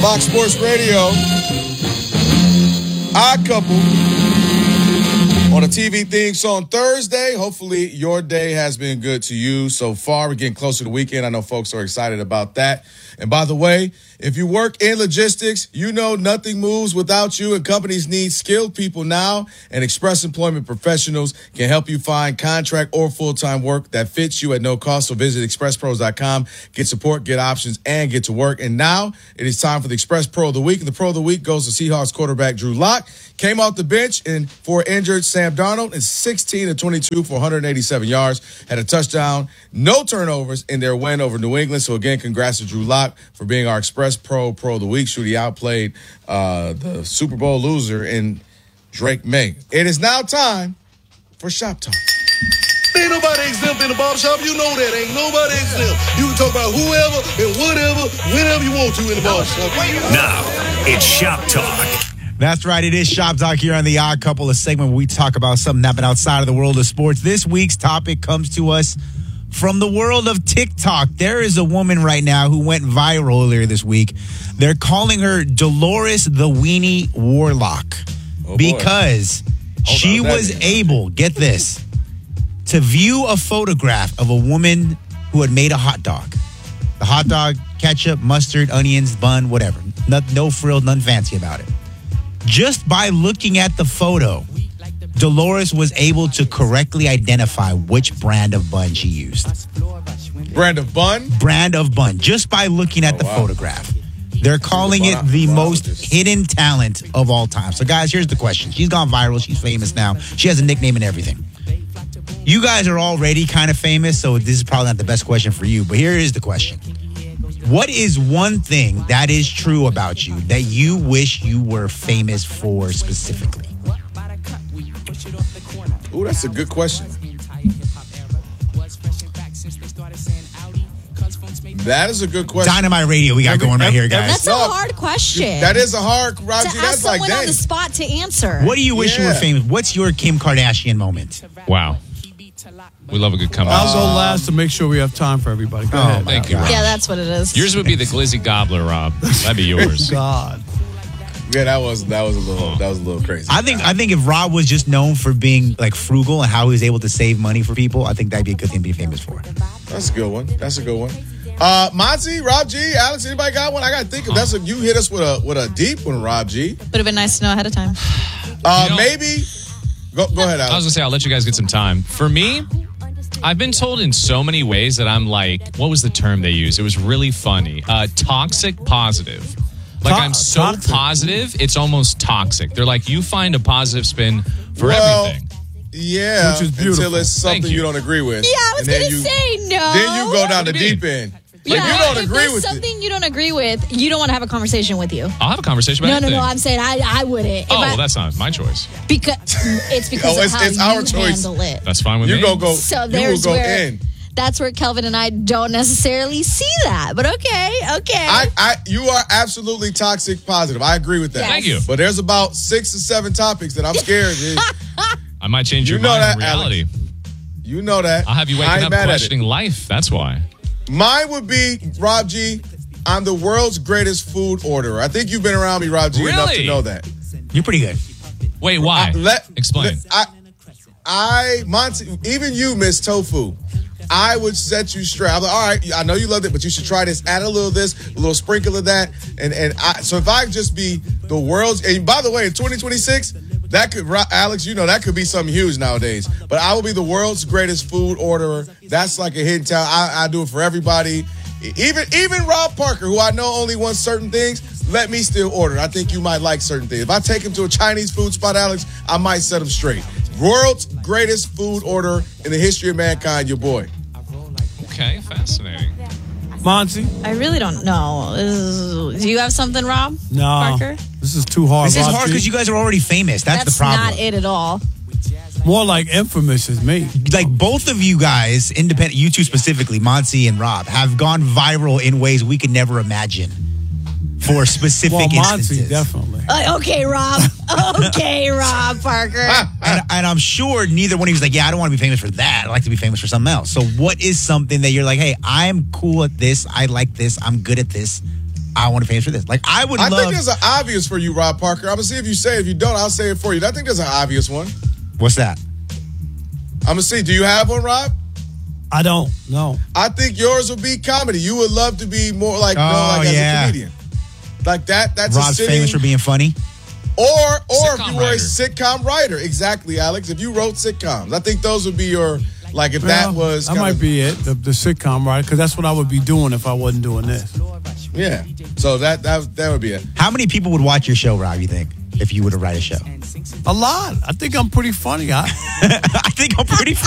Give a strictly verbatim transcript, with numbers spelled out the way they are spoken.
Fox Sports Radio. Odd Couple on a T V theme song Thursday. Hopefully your day has been good to you so far. We're getting closer to the weekend. I know folks are excited about that. And by the way, if you work in logistics, you know nothing moves without you, and companies need skilled people now, and Express Employment Professionals can help you find contract or full-time work that fits you at no cost. So visit express pros dot com, get support, get options, and get to work. And now it is time for the Express Pro of the Week. And the Pro of the Week goes to Seahawks quarterback Drew Lock. Came off the bench and for injured Sam Darnold, and sixteen of twenty-two for one hundred eighty-seven yards, had a touchdown, no turnovers in their win over New England. So again, congrats to Drew Lock for being our Express Pro Pro of the Week. Shooty outplayed uh, the Super Bowl loser in Drake May. It is now time for Shop Talk. Ain't nobody exempt in the barbershop. You know that. Ain't nobody exempt. You can talk about whoever and whatever, whenever you want to in the barbershop. Now, it's Shop Talk. That's right. It is Shop Talk here on The Odd Couple, a segment where we talk about something happening outside of the world of sports. This week's topic comes to us from the world of TikTok. There is a woman right now who went viral earlier this week. They're calling her Dolores the Weenie Warlock Oh, because she on, that was is- able, get this, to view a photograph of a woman who had made a hot dog. The hot dog, ketchup, mustard, onions, bun, whatever. No, no frill, none fancy about it. Just by looking at the photo, Dolores was able to correctly identify which brand of bun she used. Brand of bun? Brand of bun, just by looking at Oh, the wow. photograph. They're calling it Wow. the Wow. most hidden talent of all time. So, guys, here's the question. She's gone viral. She's famous now. She has a nickname and everything. You guys are already kind of famous, so this is probably not the best question for you. But here is the question. What is one thing that is true about you that you wish you were famous for specifically? Ooh, that's a good question. That is a good question. Dynamite Radio we got Every- going right here, every- guys. That's a No, hard question. That is a hard, Roger. to ask That's like someone on dang. the spot to answer. What do you wish you were Yeah. famous? What's your Kim Kardashian moment? Wow. We love a good come I'll out. go last to make sure we have time for everybody. Go Oh, ahead. Thank you, Rob. Yeah, that's what it is. Yours would be the Glizzy Gobbler, Rob. That'd be yours. God. Yeah, that was that was a little that was a little crazy. I think I think if Rob was just known for being like frugal and how he was able to save money for people, I think that'd be a good thing to be famous for. That's a good one. That's a good one. Uh, Monty, Rob G, Alex, anybody got one? I gotta think of that's a you hit us with a with a deep one, Rob G. Would have been nice to know ahead of time. Uh, You know- maybe go go ahead, I was Alex. gonna say I'll let you guys get some time. For me, I've been told in so many ways that I'm like, what was the term they used? It was really funny. Uh, toxic positive. Like To- I'm so toxic. positive, it's almost toxic. They're like, you find a positive spin for Well, everything. Yeah, Which is beautiful. until it's something Thank you. you. don't agree with. Yeah, I was And then going to you- say no. Then you go down the What do you mean? deep end. Yeah, if you don't if agree there's with it, something you don't agree with, you don't want to have a conversation with you. I'll have a conversation about No, no, anything. no. I'm saying I, I wouldn't. If Oh, I- well, that's not my choice. because it's because Oh, of it's- how it's you our choice. handle it. That's fine with you me. gonna go. So you will there's go where in. that's where Kelvin and I don't necessarily see that. But okay, okay. I, I, you are absolutely toxic positive. I agree with that. Yes. Thank you. But there's about six or seven topics that I'm scared. I might change You your know mind that, in reality. you know that. I'll have you I waking ain't up mad at it. questioning life. That's why. Mine would be Rob G. I'm the world's greatest food orderer. I think you've been around me, Rob G, enough to Really? know that. You're pretty good. Wait, why? I- let- Explain. let- I, I, Monty, even you, Miss Tofu. I would set you straight. I'm like, all right, I know you loved it, but you should try this. Add a little of this, a little sprinkle of that, and and I, so if I could just be the world's. And by the way, in twenty twenty-six, that could, Alex, you know, that could be something huge nowadays. But I will be the world's greatest food orderer. That's like a hidden talent. I, I do it for everybody. Even even Rob Parker, who I know only wants certain things, let me still order. I think you might like certain things. If I take him to a Chinese food spot, Alex, I might set him straight. World's greatest food order in the history of mankind, your boy. Okay, fascinating. Monty? I really don't know. Is- Do you have something, Rob? No. Parker? This is too hard. This is Rob hard G. because you guys are already famous. That's, That's the problem. not it at all. More like infamous as me. Like both of you guys, independent, you two specifically, Monty and Rob, have gone viral in ways we could never imagine for specific Well, Monty, instances. definitely. Uh, okay, Rob. Okay, Rob Parker. And, and I'm sure neither one of you is like, yeah, I don't want to be famous for that. I like to be famous for something else. So what is something that you're like, hey, I'm cool at this. I like this. I'm good at this. I want to pay for this. Like, I would I love. think there's an obvious for you, Rob Parker. I'm gonna see if you say it. If you don't, I'll say it for you. I think there's an obvious one. What's that? I'm gonna see. Do you have one, Rob? I don't. No. I think yours would be comedy. You would love to be more like, Oh, known like yeah. as a comedian. Like that. That's Rob's a sitting, famous for being funny. Or, or if Sitcom you were writer. a sitcom writer, exactly, Alex. If you wrote sitcoms, I think those would be your like. If that Well, was, that kinda- might be it. The, the sitcom, right? Because that's what I would be doing if I wasn't doing this. yeah. So that that that would be it. How many people would watch your show, Rob, you think, if you were to write a show? A lot. I think I'm pretty funny. I, I think I'm pretty funny.